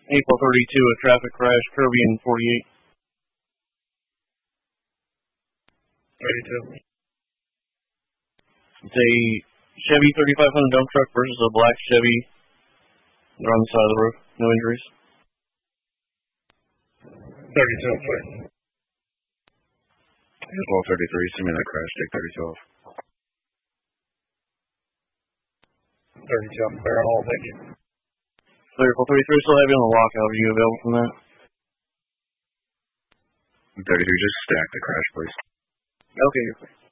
April 32, a traffic crash, Kirby and 48. 32. It's a Chevy 3500 dump truck versus a black Chevy. They're on the side of the road. No injuries. 32, please. April 33, send me that crash, take 32 off. 32 on the barrel hole, thank you. April 33, still have you on the lockout. Are you available from that? 33, just stack the crash, please. Okay, you're fine.